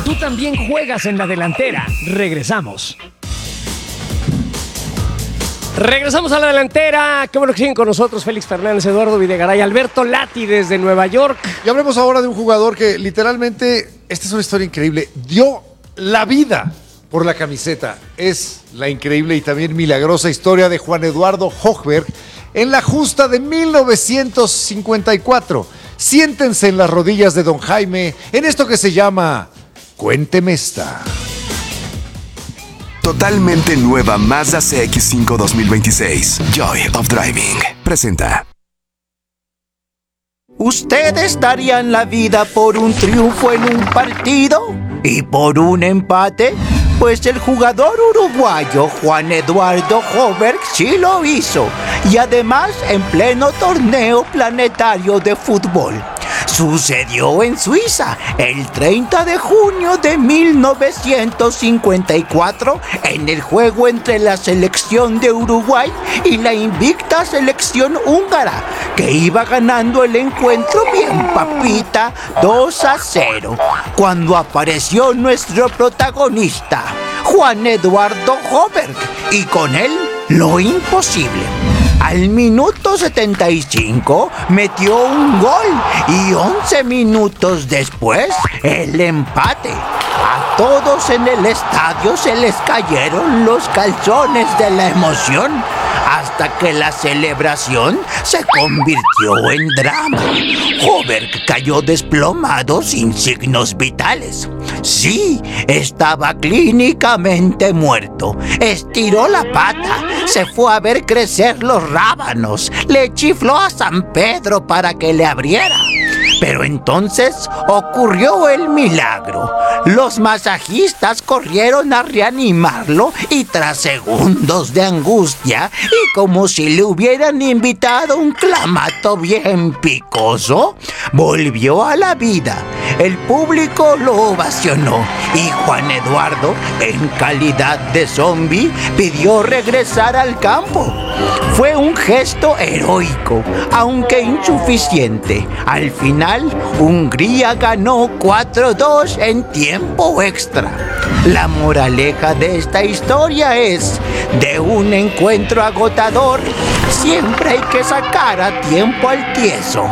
Tú también juegas en la delantera. Regresamos. Regresamos a la delantera. Qué bueno que siguen con nosotros Félix Fernández, Eduardo Videgaray, Alberto Lati desde Nueva York. Y hablemos ahora de un jugador que literalmente, esta es una historia increíble, dio la vida por la camiseta. Es la increíble y también milagrosa historia de Juan Eduardo Högberg en la justa de 1954. Siéntense en las rodillas de don Jaime en esto que se llama Cuénteme esta. Totalmente nueva Mazda CX-5 2026. Joy of Driving. Presenta. ¿Usted daría en la vida por un triunfo en un partido y por un empate? Pues el jugador uruguayo Juan Eduardo Högberg sí lo hizo, y además en pleno torneo planetario de fútbol. Sucedió en Suiza el 30 de junio de 1954 en el juego entre la selección de Uruguay y la invicta selección húngara, que iba ganando el encuentro bien papita 2-0, cuando apareció nuestro protagonista, Juan Eduardo Högberg, y con él lo imposible. Al minuto 75 metió un gol y 11 minutos después el empate. A todos en el estadio se les cayeron los calzones de la emoción, hasta que la celebración se convirtió en drama. Högberg cayó desplomado sin signos vitales. Sí, estaba clínicamente muerto. Estiró la pata, se fue a ver crecer los rábanos, le chifló a San Pedro para que le abriera. Pero entonces ocurrió el milagro. Los masajistas corrieron a reanimarlo y tras segundos de angustia y como si le hubieran invitado un clamato bien picoso, volvió a la vida. El público lo ovacionó y Juan Eduardo, en calidad de zombie, pidió regresar al campo. Fue un gesto heroico, aunque insuficiente. Al final, Hungría ganó 4-2 en tiempo extra. La moraleja de esta historia es: de un encuentro agotador, siempre hay que sacar a tiempo al tieso.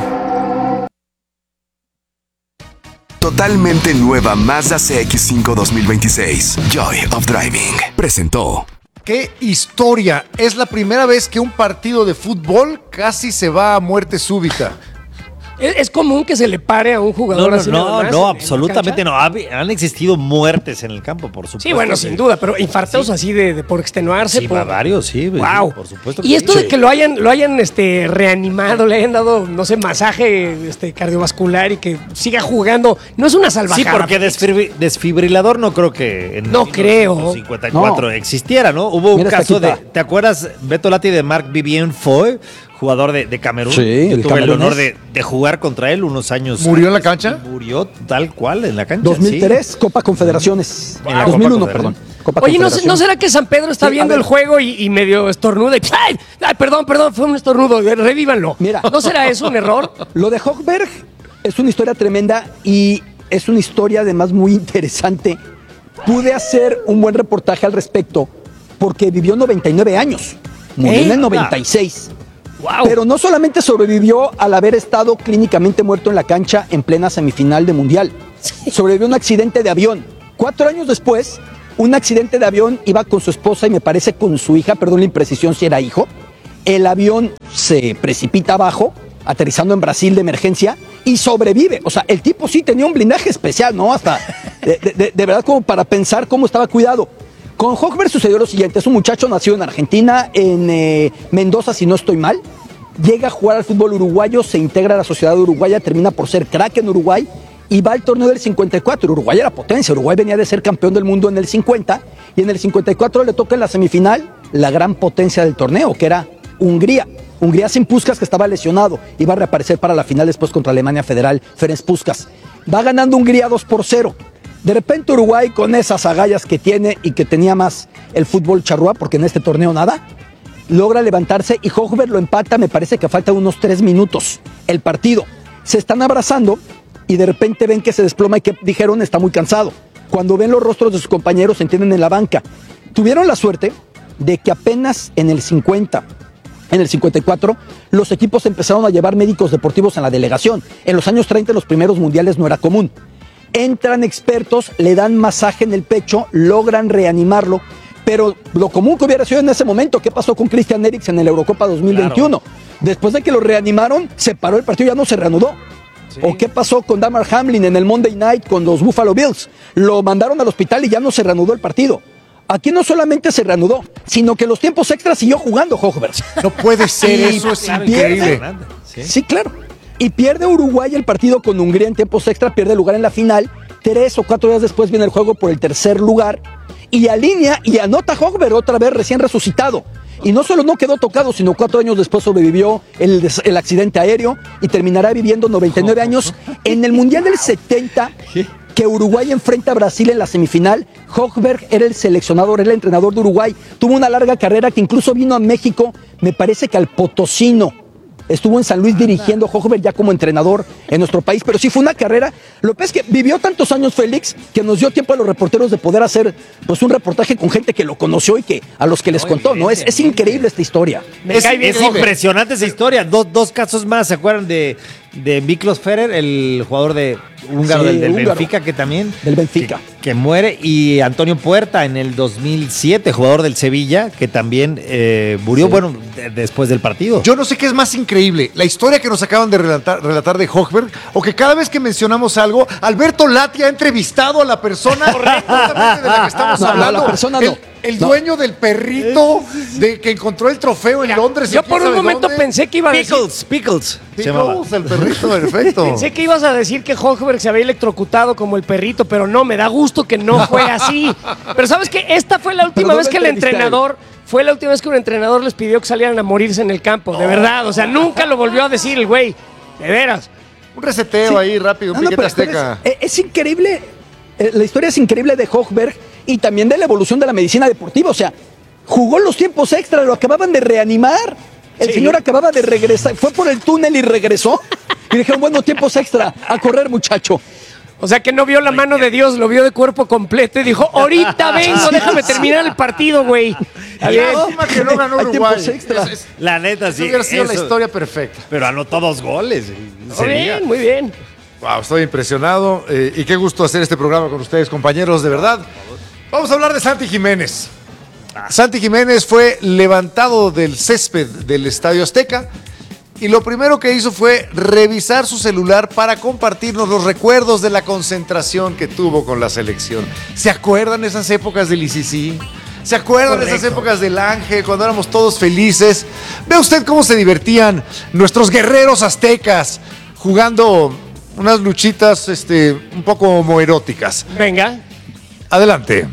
Totalmente nueva Mazda CX-5 2026. Joy of Driving. Presentó. ¡Qué historia! Es la primera vez que un partido de fútbol casi se va a muerte súbita. ¿Es común que se le pare a un jugador así? No, absolutamente no. Han existido muertes en el campo, por supuesto. Sí, bueno, sin duda, pero infartos así de por extenuarse. Sí, por varios, sí. Wow. Por supuesto. Y esto de que lo hayan reanimado, le hayan dado, no sé, masaje cardiovascular y que siga jugando, no es una salvajada. Sí, porque desfibrilador no creo que en 1954 existiera, ¿no? Hubo un caso de, ¿te acuerdas, Beto Lati, de Marc-Vivien Foy? Jugador de Camerún. Sí, yo tuve el honor de jugar contra él unos años. ¿Murió en la cancha? Murió tal cual en la cancha. 2003, sí. Copa Confederaciones. En la 2001, perdón. Oye, ¿no será que San Pedro está viendo el juego y medio estornuda? ¡Ay, perdón, fue un estornudo! Revívanlo. Mira, ¿no será eso un error? Lo de Högberg es una historia tremenda y es una historia además muy interesante. Pude hacer un buen reportaje al respecto porque vivió 99 años. Murió en el 96. Wow. Pero no solamente sobrevivió al haber estado clínicamente muerto en la cancha en plena semifinal de Mundial. Sobrevivió a un accidente de avión. 4 años después, un accidente de avión, iba con su esposa y me parece con su hija, perdón la imprecisión si era hijo. El avión se precipita abajo, aterrizando en Brasil de emergencia, y sobrevive. O sea, el tipo sí tenía un blindaje especial, ¿no? Hasta de verdad como para pensar cómo estaba cuidado. Con Högberg sucedió lo siguiente: es un muchacho nacido en Argentina, en Mendoza, si no estoy mal. Llega a jugar al fútbol uruguayo, se integra a la sociedad uruguaya, termina por ser crack en Uruguay y va al torneo del 54. Uruguay era potencia, Uruguay venía de ser campeón del mundo en el 50 y en el 54 le toca en la semifinal la gran potencia del torneo, que era Hungría. Hungría sin Puskás, que estaba lesionado, iba a reaparecer para la final después contra Alemania Federal, Ferenc Puskás. Va ganando Hungría 2-0. De repente Uruguay, con esas agallas que tiene y que tenía más el fútbol charrúa, porque en este torneo nada, logra levantarse y Högberg lo empata, me parece que faltan unos 3 minutos el partido. Se están abrazando y de repente ven que se desploma y que dijeron está muy cansado. Cuando ven los rostros de sus compañeros, se entienden en la banca. Tuvieron la suerte de que apenas en el 50, en el 54, los equipos empezaron a llevar médicos deportivos en la delegación. En los años 30, en los primeros mundiales, no era común. Entran expertos, le dan masaje en el pecho, logran reanimarlo, pero lo común que hubiera sido en ese momento, ¿qué pasó con Christian Eriksen en la Eurocopa 2021? Claro. Después de que lo reanimaron, se paró el partido, ya no se reanudó. Sí. ¿O qué pasó con Damar Hamlin en el Monday Night con los Buffalo Bills? Lo mandaron al hospital y ya no se reanudó el partido. Aquí no solamente se reanudó, sino que los tiempos extras siguió jugando Hochberg. No puede ser, eso es increíble. Sí, claro. Y pierde Uruguay el partido con Hungría en tiempos extra, pierde lugar en la final. 3 o 4 días después viene el juego por el tercer lugar y alinea y anota Hochberg otra vez recién resucitado. Y no solo no quedó tocado, sino 4 años después sobrevivió el accidente aéreo y terminará viviendo 99 años. En el Mundial del 70, que Uruguay enfrenta a Brasil en la semifinal, Hochberg era el seleccionador, era el entrenador de Uruguay. Tuvo una larga carrera que incluso vino a México, me parece que al Potosino. Estuvo en San Luis dirigiendo Hochberg ya como entrenador en nuestro país, pero sí fue una carrera. Lo que es que vivió tantos años Félix que nos dio tiempo a los reporteros de poder hacer pues un reportaje con gente que lo conoció y que a los que les contó, ¿no? Es increíble esta historia. Es impresionante esa historia. Dos casos más, ¿se acuerdan de Miklos Ferrer, el jugador de húngaro del Benfica, que también del Benfica que muere, y Antonio Puerta en el 2007, jugador del Sevilla, que también murió, después del partido. Yo no sé qué es más increíble, la historia que nos acaban de relatar de Hochberg, o que cada vez que mencionamos algo, Alberto Lati ha entrevistado a la persona correctamente de la que estamos hablando. La persona no. El dueño del perrito de que encontró el trofeo en Londres. Yo por un momento pensé que iba a decir... Pickles, el perrito, perfecto. Pensé que ibas a decir que Hochberg se había electrocutado como el perrito, pero no, me da gusto que no fue así. Pero ¿sabes qué? Esta fue la última vez que el entrenador... Fue la última vez que un entrenador les pidió que salieran a morirse en el campo, de verdad. O sea, nunca lo volvió a decir el güey. De veras. Un reseteo ahí rápido, un piquete azteca. Es increíble, la historia es increíble de Hochberg y también de la evolución de la medicina deportiva. O sea, jugó los tiempos extra, lo acababan de reanimar. El señor acababa de regresar, fue por el túnel y regresó. Y dijeron, bueno, tiempos extra, a correr, muchacho. O sea, que no vio la mano de Dios, lo vio de cuerpo completo y dijo, ahorita vengo, déjame terminar el partido, güey. Lástima que no ganó Uruguay. La neta, sí. Hubiera sido la historia perfecta. Pero anotó 2 goles. Muy bien, muy bien. Wow, estoy impresionado y qué gusto hacer este programa con ustedes, compañeros, de verdad. Vamos a hablar de Santi Jiménez. Santi Jiménez fue levantado del césped del Estadio Azteca y lo primero que hizo fue revisar su celular para compartirnos los recuerdos de la concentración que tuvo con la selección. ¿Se acuerdan de esas épocas del ICC? ¿Se acuerdan de esas épocas del Ángel, cuando éramos todos felices? Ve usted cómo se divertían nuestros guerreros aztecas jugando unas luchitas un poco homoeróticas. Venga. Adelante.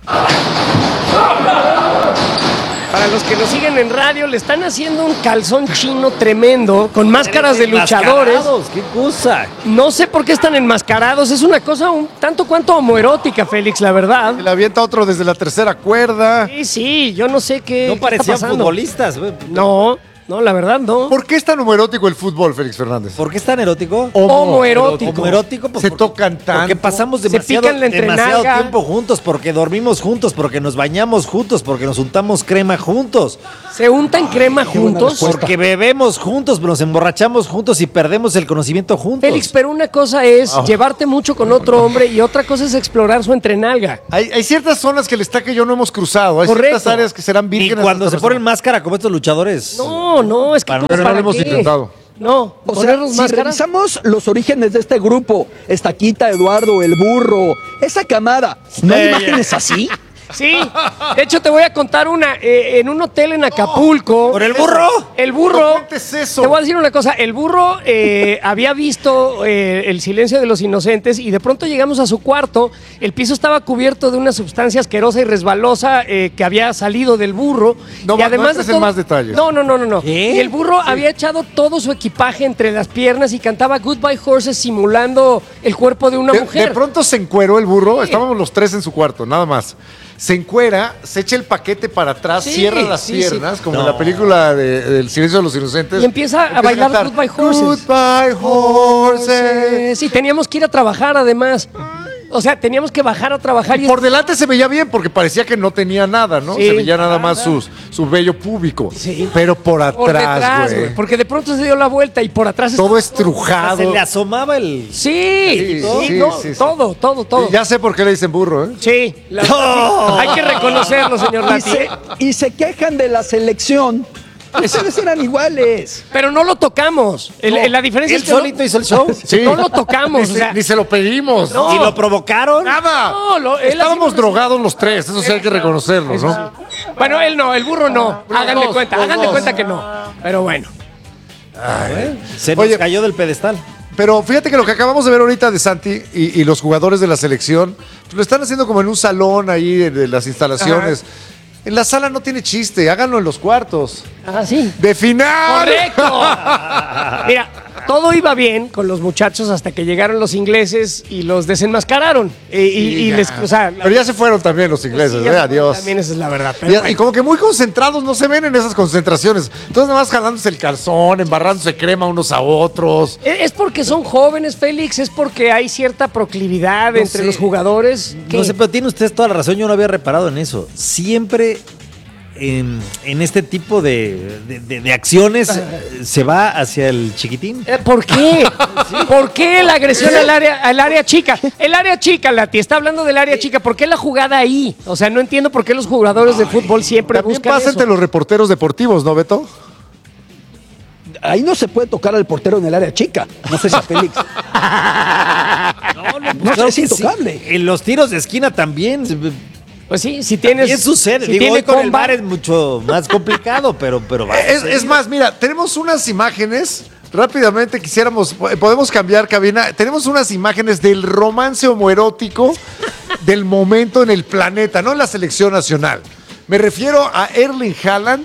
Para los que nos siguen en radio, le están haciendo un calzón chino tremendo, con máscaras de luchadores. ¡Qué cosa! No sé por qué están enmascarados, es una cosa un tanto cuanto homoerótica, Félix, la verdad. Le avienta otro desde la tercera cuerda. Sí, yo no sé qué. No parecían futbolistas. No, la verdad no. ¿Por qué es tan homoerótico el fútbol, Félix Fernández? ¿Por qué es tan erótico? Homoerótico. Homoerótico, pues se tocan tanto. Porque pasamos demasiado tiempo juntos, porque dormimos juntos, porque nos bañamos juntos, porque nos untamos crema juntos. ¿Se untan crema juntos? Porque bebemos juntos, nos emborrachamos juntos y perdemos el conocimiento juntos. Félix, pero una cosa es llevarte mucho con otro hombre y otra cosa es explorar su entrenalga. Hay ciertas zonas que el Estaca y yo no hemos cruzado. Hay ciertas áreas que serán vírgenes. Y cuando se ponen máscara como estos luchadores. No, es que pero no lo hemos intentado. No, o sea, si revisamos los orígenes de este grupo, Estaquita, Eduardo, el burro, esa camada, ¿no hay imágenes así? Sí, de hecho te voy a contar una. En un hotel en Acapulco. ¿Por el burro? El burro. No cuentes eso. Te voy a decir una cosa. El burro había visto El silencio de los inocentes y de pronto llegamos a su cuarto. El piso estaba cubierto de una sustancia asquerosa y resbalosa que había salido del burro. No, y además no en más detalles. No. Y el burro había echado todo su equipaje entre las piernas y cantaba Goodbye Horses simulando el cuerpo de una mujer. De pronto se encueró el burro. Estábamos los 3 en su cuarto, nada más. Se encuera, se echa el paquete para atrás, cierra las piernas, como en la película del Silencio de los Inocentes. Y empieza a bailar Goodbye Horses. Goodbye Horses. Sí, teníamos que ir a trabajar además. O sea, teníamos que bajar a trabajar. Y por delante se veía bien porque parecía que no tenía nada, ¿no? Sí, se veía nada más su vello púbico. Sí. Pero por detrás, atrás, güey. porque de pronto se dio la vuelta y por atrás Todo estaba estrujado. Se le asomaba el... Sí, Sí, sí. todo. Ya sé por qué le dicen burro, ¿eh? Sí, hay que reconocerlo, señor Y Lati. y se quejan de la selección. Esos eran iguales. Pero no lo tocamos. La diferencia Él es que solito hizo el show. Sí. no lo tocamos. Ni, O sea, ni se lo pedimos. No. ¿Y lo provocaron? Nada. No, él Estábamos así- drogados los tres, eso sí hay que reconocerlo, ¿no? Bueno, él no, el burro no. Háganle dos, cuenta, los háganle dos. cuenta que no. Pero bueno. Se nos Oye. cayó del pedestal. Pero fíjate que lo que acabamos de ver ahorita de Santi y los jugadores de la selección, pues lo están haciendo como en un salón ahí de las instalaciones. En la sala no tiene chiste, háganlo en los cuartos. Ah, sí. ¡De final! ¡Correcto! Mira, todo iba bien con los muchachos hasta que llegaron los ingleses y los desenmascararon. Y Ya. les, o sea, Pero ya se fueron también los ingleses, sí, ya adiós. También esa es la verdad. Y, Pero y bueno. como que muy concentrados, no se ven en esas concentraciones. Entonces nada más jalándose el calzón, embarrándose crema unos a otros. Es porque son jóvenes, Félix, es porque hay cierta proclividad entre sé. los jugadores. No sé, pero tiene usted toda la razón, yo no había reparado en eso. Siempre en este tipo de acciones se va hacia el chiquitín. ¿Por qué? ¿Por qué la agresión al área chica? El área chica, Lati, está hablando del área chica. ¿Por qué la jugada ahí? O sea, no entiendo por qué los jugadores de fútbol siempre También buscan pasa eso. entre los reporteros deportivos, ¿no, Beto? Ahí no se puede tocar al portero en el área chica. No sé si a Félix. No, Claro es que sí. intocable. En los tiros de esquina también. Pues sí, si tienes. Bien sucede. si Digo, tiene hoy con el comba, VAR es mucho más complicado, pero va a Es suceder. más, mira, tenemos unas imágenes. Rápidamente podemos cambiar cabina. Tenemos unas imágenes del romance homoerótico del momento en el planeta, no en la selección nacional. Me refiero a Erling Haaland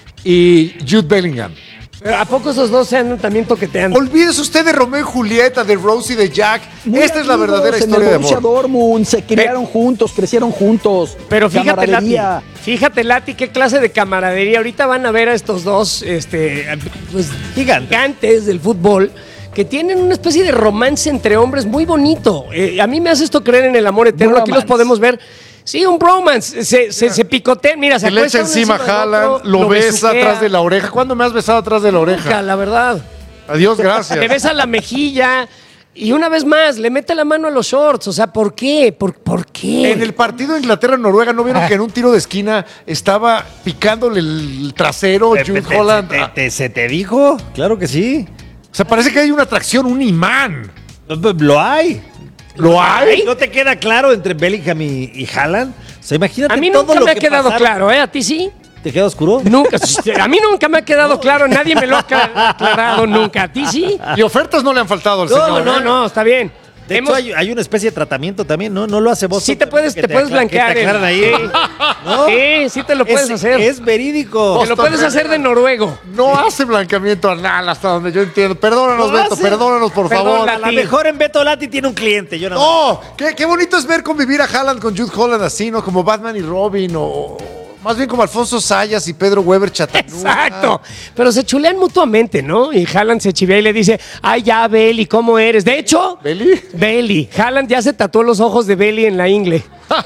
y Jude Bellingham. ¿A poco esos dos se andan también toqueteando? Olvídese usted de Romeo y Julieta, de Rose y de Jack. Muy Esta es la amigos verdadera en el historia de Borussia amor. Dortmund, se criaron juntos, crecieron juntos. Pero fíjate, Camaradería. Lati, qué clase de camaradería. Ahorita van a ver a estos dos pues, gigantes del fútbol que tienen una especie de romance entre hombres muy bonito. A mí me hace esto creer en el amor eterno. Aquí los Bromance. podemos ver. Sí, un bromance. Se picotean. Mira, se Se le echa acuestan encima del Haaland, otro, lo besa besuquea. atrás de la oreja. ¿Cuándo me has besado atrás de la Nunca, oreja? la verdad. Adiós, gracias. Le besa la mejilla. Y una vez más, le mete la mano a los shorts. O sea, ¿por qué? ¿Por qué? En el partido de Inglaterra-Noruega, ¿no vieron que en un tiro de esquina estaba picándole el trasero Jude Holland? ¿Se te dijo? Claro que sí. O sea, parece que hay una atracción, un imán. Lo hay. ¿Lo hay? ¿No te queda claro entre Bellingham y Haaland? O sea, imagínate A mí todo nunca lo me ha que quedado pasaron. claro, ¿eh? ¿A ti sí? ¿Te queda oscuro? Nunca. A mí nunca me ha quedado claro, nadie me lo ha aclarado nunca. ¿A ti sí? Y ofertas no le han faltado al No, señor. no, ¿eh? no, está bien. De hecho, hay una especie de tratamiento también, ¿no? No lo hace vos. Sí te puedes blanquear. Que te aclaran ahí. ¿No? Sí, sí te lo puedes hacer. Es verídico. Te lo puedes hacer de noruego. No hace blanqueamiento anal hasta donde yo entiendo. Perdónanos, Lo Beto, hace. perdónanos, por Perdón, favor. Lati. A lo mejor en Beto Lati tiene un cliente. Yo no. No, qué bonito es ver convivir a Haaland con Jude Holland así, ¿no? Como Batman y Robin, o más bien como Alfonso Sayas y Pedro Weber Chattanooga. Exacto. Pero se chulean mutuamente, ¿no? Y Haaland se chivea y le dice, ay, ya, Belly, ¿cómo eres? De hecho, ¿Belly? Belly. Haaland ya se tatuó los ojos de Belly en la ingle.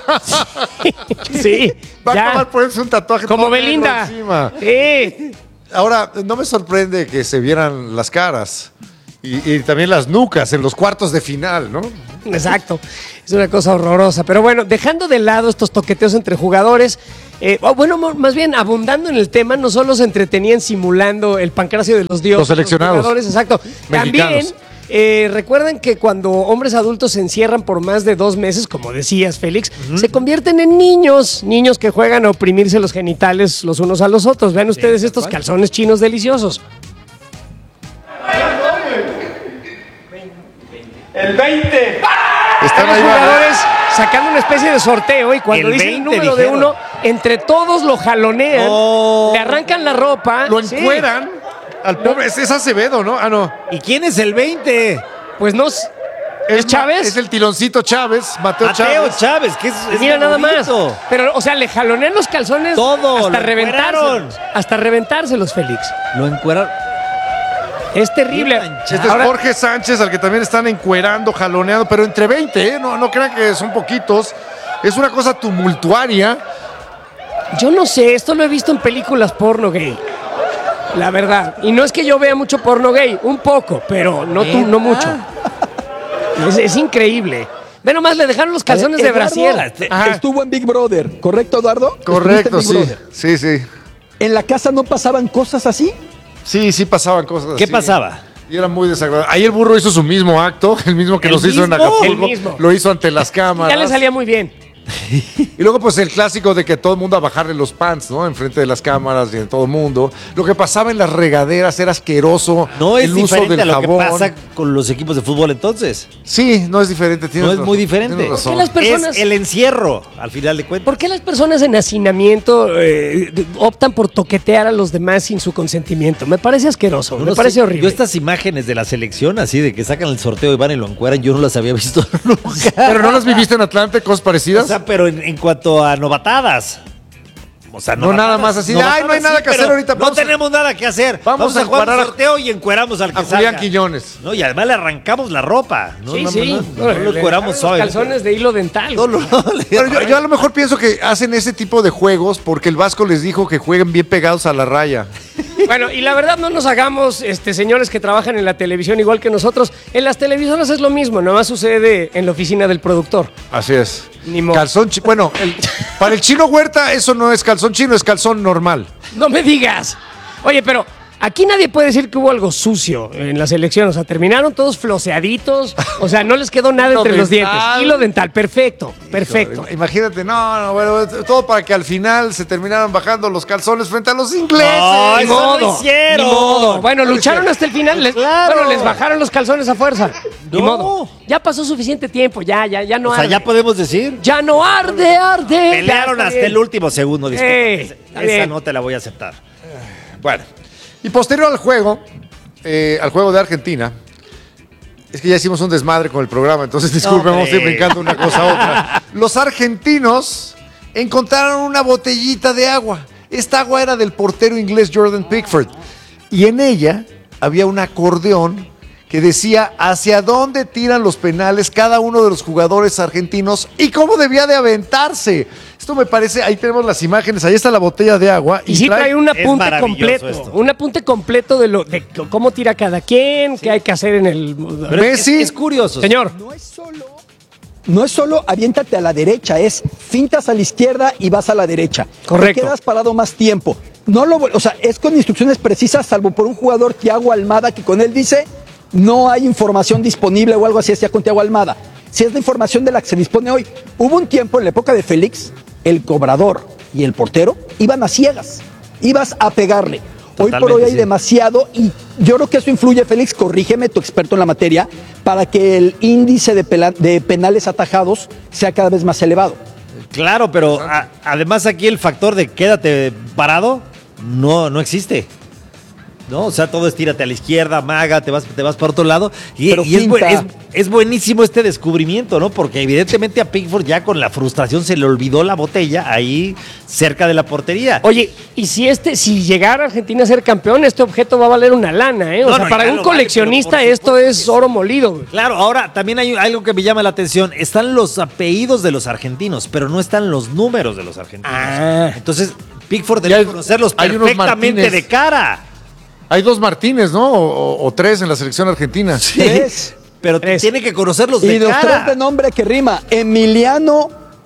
Sí. Va a ya. acabar poniéndose un tatuaje Como todo negro Belinda. encima. Sí. Ahora, no me sorprende que se vieran las caras y también las nucas en los cuartos de final, ¿no? Exacto. Es una cosa horrorosa. Pero bueno, dejando de lado estos toqueteos entre jugadores, más bien abundando en el tema, no solo se entretenían simulando el pancracio de los dioses. Los seleccionados. Jugadores, exacto. Mexicanos. También recuerden que cuando hombres adultos se encierran por más de 2 meses, como decías, Félix, se convierten en niños que juegan a oprimirse los genitales los unos a los otros. Vean ustedes estos calzones chinos deliciosos. El 20. Están Están los ahí, jugadores sacando una especie de sorteo y cuando El dicen el 20 número de dijeron. uno, entre todos lo jalonean, Oh. le arrancan la ropa. lo sí, encueran al pobre. Es Acevedo, ¿no? Ah, no. ¿Y quién es el 20? Pues no. ¿Es Chávez? Es el tiloncito Chávez, Mateo Mateo Chávez. Chávez, que es Mira nada más. bonito. Pero, o sea, le jalonean los calzones Todo, hasta lo reventárselos. encueraron. Hasta reventárselos, Félix. Lo encueraron. Es terrible. Este es Jorge Sánchez, al que también están encuerando, jaloneando, pero entre 20, ¿eh? No crean que son poquitos. Es una cosa tumultuaria. Yo no sé, esto lo he visto en películas porno gay. La verdad. Y no es que yo vea mucho porno gay, un poco, pero no mucho. Es increíble. Ve nomás, le dejaron los calzones de brasier. Estuvo en Big Brother, ¿correcto, Eduardo? Correcto, sí. Sí. ¿En la casa no pasaban cosas así? Sí pasaban cosas así. ¿Qué pasaba? Y era muy desagradable. Ahí el burro hizo su mismo acto, el mismo que nos hizo en Acapulco. Lo hizo ante las cámaras. Ya le salía muy bien. Y luego pues el clásico de que todo el mundo a bajarle los pants, ¿no? Enfrente de las cámaras y en todo el mundo. Lo que pasaba en las regaderas era asqueroso. No es el uso diferente del a lo jabón. que pasa con los equipos de fútbol entonces. Sí, no es diferente. No es muy diferente. ¿Por qué las personas... Es el encierro, al final de cuentas. ¿Por qué las personas en hacinamiento optan por toquetear a los demás sin su consentimiento? Me parece asqueroso, me parece horrible. Yo estas imágenes de la selección, así de que sacan el sorteo y van y lo encueran, yo no las había visto nunca. ¿Pero no las viviste en Atlante, cosas parecidas? O sea, pero en cuanto a novatadas. O sea, no nada más así de, ay, no hay nada que hacer ahorita. No tenemos nada que hacer. Vamos a jugar un sorteo y encueramos al que a Julián salga. Quiñones. No, y además le arrancamos la ropa. No, Sí. No lo encueramos suave. Calzones de hilo dental. Pero yo a lo mejor pienso que hacen ese tipo de juegos porque el Vasco les dijo que jueguen bien pegados a la raya. Bueno, y la verdad no nos hagamos, señores que trabajan en la televisión igual que nosotros. En las televisoras es lo mismo, nomás sucede en la oficina del productor. Así es. Ni modo. Calzón chino. Bueno, para el Chino Huerta eso no es calzón chino, es calzón normal. No me digas. Oye, pero aquí nadie puede decir que hubo algo sucio en la selección. O sea, terminaron todos floseaditos. O sea, no les quedó nada entre los dientes. Hilo dental, perfecto. Imagínate, bueno, todo para que al final se terminaran bajando los calzones frente a los ingleses. No, Ni eso modo, no hicieron. ni modo. Bueno, lucharon hasta el final. Claro. Bueno, les bajaron los calzones a fuerza. Ni No. modo. Ya pasó suficiente tiempo, ya no O arde. sea, ya podemos decir. Ya no arde. Pelearon Ya está hasta bien. el último segundo. Esa Esa no te la voy a aceptar. Bueno, y posterior al juego de Argentina, es que ya hicimos un desmadre con el programa, entonces disculpen, vamos a ir brincando una cosa a otra. Los argentinos encontraron una botellita de agua. Esta agua era del portero inglés Jordan Pickford. Y en ella había un acordeón que decía hacia dónde tiran los penales cada uno de los jugadores argentinos y cómo debía de aventarse. Esto me parece, ahí tenemos las imágenes, ahí está la botella de agua. Y sí trae un apunte maravilloso completo. esto. Un apunte completo de cómo tira cada quien, qué hay que hacer en el... Pero Messi. es curioso. Señor. No es solo aviéntate a la derecha, es fintas a la izquierda y vas a la derecha. Correcto. Te quedas parado más tiempo. O sea, es con instrucciones precisas, salvo por un jugador, Thiago Almada, que con él dice no hay información disponible o algo así, decía con Thiago Almada. Si es la información de la que se dispone hoy. Hubo un tiempo en la época de Félix, el cobrador y el portero iban a ciegas, ibas a pegarle. Hoy por hoy hay demasiado y yo creo que eso influye, Félix, corrígeme, tu experto en la materia, para que el índice de penales atajados sea cada vez más elevado. Claro, pero además aquí el factor de quédate parado no existe. ¿No? O sea, todo es tírate a la izquierda, maga, te vas para otro lado. Y es buenísimo este descubrimiento, ¿no? Porque evidentemente a Pickford ya con la frustración se le olvidó la botella ahí cerca de la portería. Oye, y si llegara Argentina a ser campeón, este objeto va a valer una lana, ¿eh? O sea, para un coleccionista vale, esto es oro molido. Claro, ahora también hay algo que me llama la atención. Están los apellidos de los argentinos, pero no están los números de los argentinos. Entonces, Pickford debe conocerlos perfectamente de cara. Hay 2 Martínez, ¿no? O 3 en la selección argentina. Sí, pero tiene que conocerlos de y los cara. 3 de nombre que rima: Emiliano,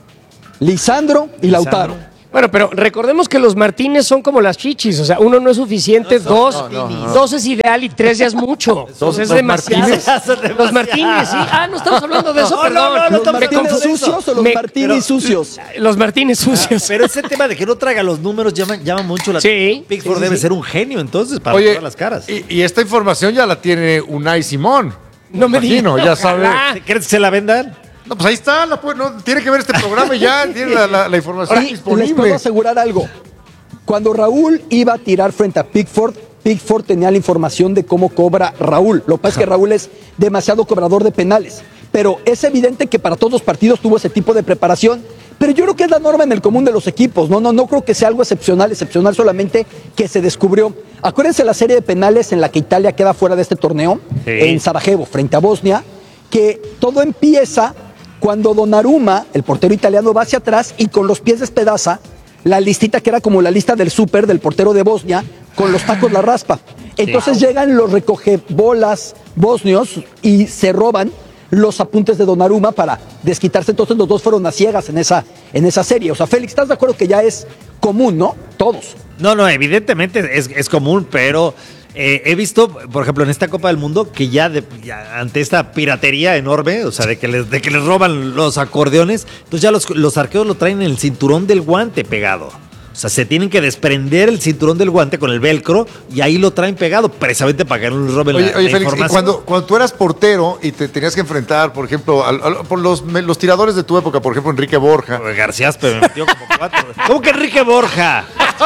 Lisandro y Lautaro. Bueno, pero recordemos que los Martínez son como las chichis, o sea, 1 no es suficiente, 2 es ideal y 3 ya es mucho. Entonces es demasiado. Los Martínez, sí. No estamos hablando de eso, perdón. ¿Los Martínez sucios o los Martínez sucios? Los Martínez sucios. Pero ese tema de que no traiga los números llama mucho la atención. Pickford debe ser un genio entonces para todas las caras. Y esta información ya la tiene Unai Simón. No me digas. Ya sabe. ¿Crees que se la vendan? No, pues ahí está, tiene que ver este programa y ya tiene la información disponible. Les puedo asegurar algo. Cuando Raúl iba a tirar frente a Pickford tenía la información de cómo cobra Raúl. Lo que pasa es que Raúl es demasiado cobrador de penales. Pero es evidente que para todos los partidos tuvo ese tipo de preparación. Pero yo creo que es la norma en el común de los equipos. No creo que sea algo excepcional solamente que se descubrió. Acuérdense la serie de penales en la que Italia queda fuera de este torneo, en Sarajevo, frente a Bosnia, que todo empieza cuando Donnarumma, el portero italiano, va hacia atrás y con los pies despedaza la listita que era como la lista del súper del portero de Bosnia, con los tacos la raspa. Entonces llegan los recogebolas bosnios y se roban los apuntes de Donnarumma para desquitarse. Entonces los dos fueron a ciegas en esa serie. O sea, Félix, ¿estás de acuerdo que ya es común, no? Todos. No, evidentemente es común, pero he visto, por ejemplo, en esta Copa del Mundo, que ya ante esta piratería enorme, o sea, de que les roban los acordeones, entonces ya los arqueros lo traen en el cinturón del guante pegado. O sea, se tienen que desprender el cinturón del guante con el velcro y ahí lo traen pegado, precisamente para que no les roben la Félix, información. y cuando tú eras portero y te tenías que enfrentar, por ejemplo, por los tiradores de tu época, por ejemplo, Enrique Borja. García me metió como 4. ¿Cómo que Enrique Borja?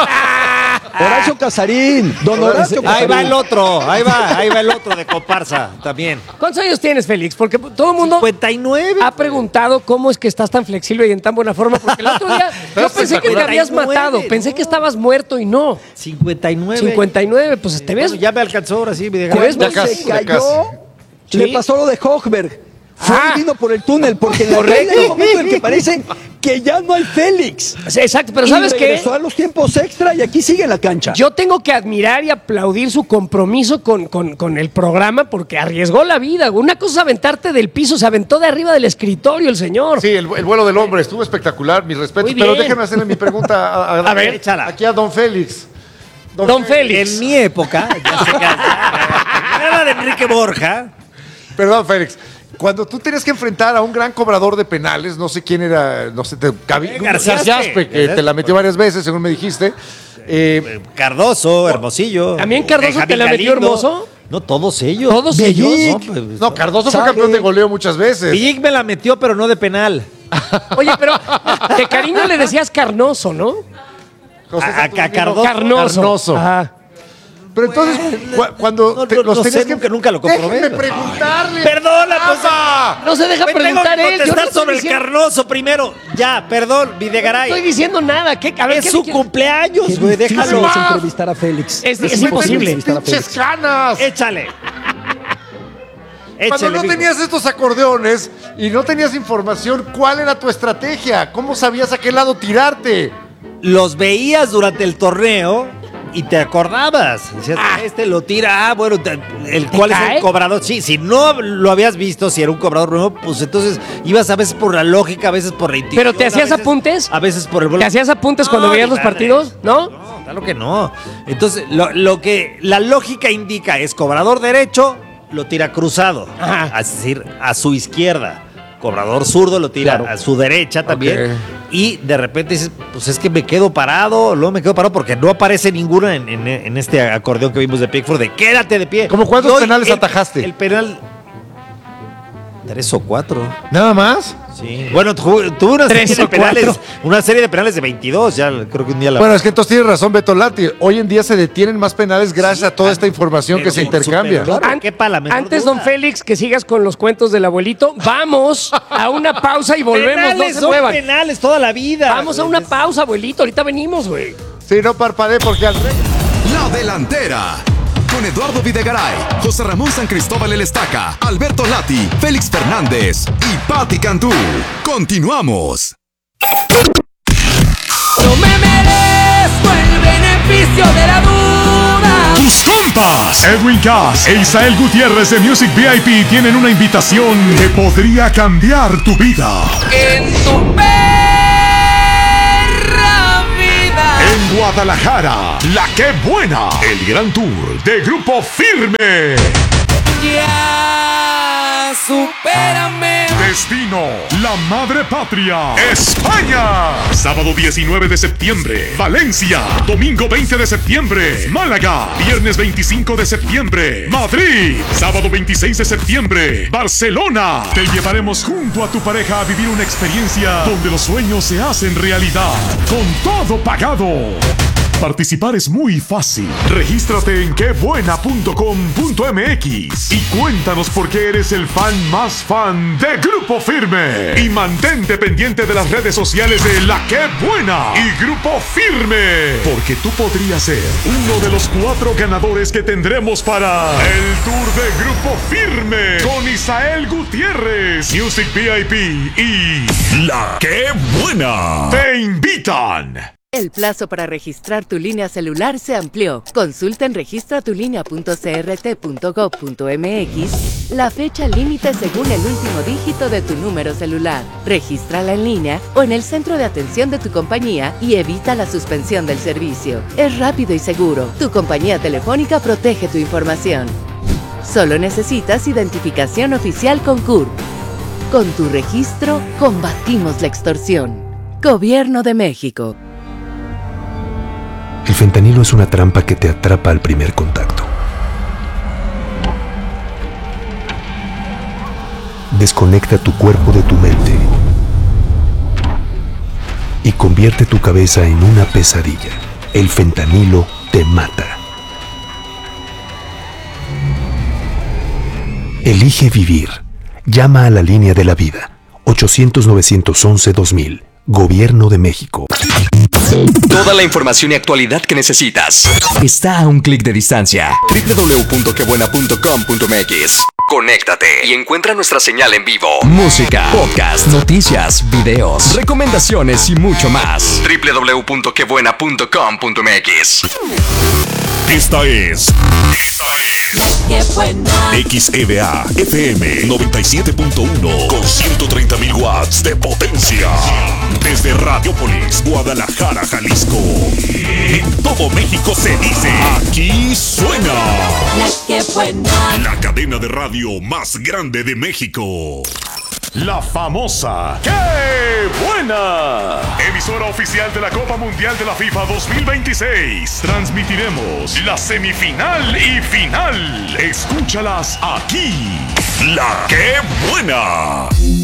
Horacio Casarín, don Horacio Casarín. Ahí va el otro de comparsa también. ¿Cuántos años tienes, Félix? Porque todo el mundo 59. ha preguntado cómo es que estás tan flexible y en tan buena forma. Porque el otro día yo pensé que te habías matado, pensé que estabas muerto y no. 59. 59, pues te ves. Bueno, ya me alcanzó ahora sí. ¿Te ves? Se cayó, Sí. le pasó lo de Hochberg. Fue y vino por el túnel, porque en la Correcto. caída hay un momento en que parece que ya no hay Félix. Sí, exacto, pero Y ¿sabes qué? regresó a los tiempos extra y aquí sigue en la cancha. Yo tengo que admirar y aplaudir su compromiso con el programa porque arriesgó la vida. Una cosa es aventarte del piso, se aventó de arriba del escritorio el señor. Sí, el vuelo del hombre estuvo espectacular, mis respetos. Muy bien. Pero déjenme hacerle mi pregunta A ver, échala. aquí a don Félix. Don Félix. En mi época, ya se era de Enrique Borja. Perdón, Félix. Cuando tú tenías que enfrentar a un gran cobrador de penales, no sé quién era, no sé, Garciaspe, que te la metió varias veces, según me dijiste. Cardoso, Hermosillo. ¿También Cardoso Benjamín te la metió Galindo. Hermoso? No, todos ellos. ¿Todos ellos? No, pues, No, Cardoso fue Sabe. campeón de goleo muchas veces. Villic me la metió, pero no de penal. Oye, pero de cariño le decías Carnoso, ¿no? José A Saturnino Cardoso. Carnoso. Ajá. Pero entonces, cuando No, los no tenías sé, nunca lo comprobé. Déjenme preguntarle. Perdona, pues. ¡Nada! No se deja Me preguntar tengo que él. Yo no contestar estoy sobre el diciendo- Carnoso primero. Ya, perdón, No Videgaray. estoy diciendo nada. A ver, Es ¿qué su me quieres? cumpleaños, Qué güey, difícil déjalo. es entrevistar a Félix. Es imposible. entrevistar a ¡Pinches Félix. canas! Échale. Cuando Échale, no mijo. tenías estos acordeones y no tenías información, ¿cuál era tu estrategia? ¿Cómo sabías a qué lado tirarte? Los veías durante el torneo y te acordabas. Decías, este lo tira, bueno, ¿cuál es cae? el cobrador? Sí, si no lo habías visto, si era un cobrador nuevo, pues entonces ibas a veces por la lógica, a veces por la intuición. ¿Pero te hacías a veces- apuntes? A veces por el vuelo. ¿Te hacías apuntes cuando No, veías ni los madre. partidos? ¿No? No, claro que no. Entonces, lo que la lógica indica es cobrador derecho, lo tira cruzado, Ajá. es decir, a su izquierda. Cobrador zurdo lo tira Claro. a su derecha también. Ok. Y de repente dices, pues es que me quedo parado, luego me quedo parado porque no aparece ninguna en este acordeón que vimos de Pickford de quédate de pie. ¿Cómo cuántos Y hoy penales atajaste? El penal 3 o 4. ¿Nada más? Sí. Bueno, tuve una serie 3 de o 4. penales, una serie de penales de 22, ya creo que un día la Bueno, es que entonces tienes razón, Beto Lati. Hoy en día se detienen más penales gracias a toda esta información que pero se sí, intercambia. súper, claro. Quepa la menor Antes, duda. don Félix, que sigas con los cuentos del abuelito, vamos a una pausa y volvemos. Penales No se son muevan. penales toda la vida. Vamos a una pausa, abuelito. Ahorita venimos, güey. Sí, no parpadee porque al La Delantera. Con Eduardo Videgaray, José Ramón San Cristóbal El Estaca, Alberto Lati, Félix Fernández y Patti Cantú. Continuamos. No me merezco el beneficio de la duda. Tus compas, Edwin Cass e Isael Gutiérrez de Music VIP tienen una invitación que podría cambiar tu vida. En tu perra vida. En Guadalajara, La Que Buena, el gran tour de Grupo Firme. Ya, supérame. Destino, la madre patria, España. Sábado 19 de septiembre, Valencia. Domingo 20 de septiembre, Málaga. Viernes 25 de septiembre, Madrid. Sábado 26 de septiembre, Barcelona. Te llevaremos junto a tu pareja a vivir una experiencia donde los sueños se hacen realidad. Con todo pagado. Participar es muy fácil. Regístrate en quebuena.com.mx y cuéntanos por qué eres el fan más fan de Grupo Firme. Y mantente pendiente de las redes sociales de La Qué Buena y Grupo Firme, porque tú podrías ser uno de los 4 ganadores que tendremos para el tour de Grupo Firme con Isael Gutiérrez, Music VIP y La Qué Buena. ¡Te invitan! El plazo para registrar tu línea celular se amplió. Consulta en registratulinea.crt.gov.mx la fecha límite según el último dígito de tu número celular. Regístrala en línea o en el centro de atención de tu compañía y evita la suspensión del servicio. Es rápido y seguro. Tu compañía telefónica protege tu información. Solo necesitas identificación oficial con CURP. Con tu registro, combatimos la extorsión. Gobierno de México. El fentanilo es una trampa que te atrapa al primer contacto. Desconecta tu cuerpo de tu mente y convierte tu cabeza en una pesadilla. El fentanilo te mata. Elige vivir. Llama a la línea de la vida. 800-911-2000. Gobierno de México. Toda la información y actualidad que necesitas está a un clic de distancia. www.quebuena.com.mx. Conéctate y encuentra nuestra señal en vivo. Música, podcast, noticias, videos, recomendaciones y mucho más. www.quebuena.com.mx. Esta es ¡Qué buena! XEDA FM 97.1 con 130,000 watts de potencia. Desde Radiopolis, Guadalajara, Jalisco. En todo México se dice, aquí suena ¡La Qué buena! la cadena de radio más grande de México. La famosa ¡Qué Buena! Emisora oficial de la Copa Mundial de la FIFA 2026. Transmitiremos la semifinal y final. Escúchalas aquí. La ¡Qué Buena!